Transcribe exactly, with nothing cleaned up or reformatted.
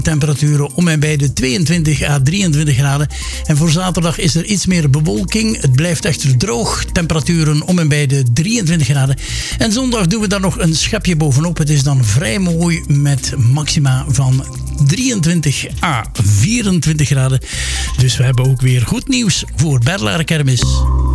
Temperaturen om en bij de tweeëntwintig à drieëntwintig graden. En voor zaterdag is er iets meer bewolking. Het blijft echter droog. Temperaturen om en bij de drieëntwintig graden. En zondag doen we daar nog een schepje bovenop. Het is dan vrij mooi met maxima van drieëntwintig à vierentwintig graden. Dus we hebben ook weer goed nieuws voor Berlare Kermis.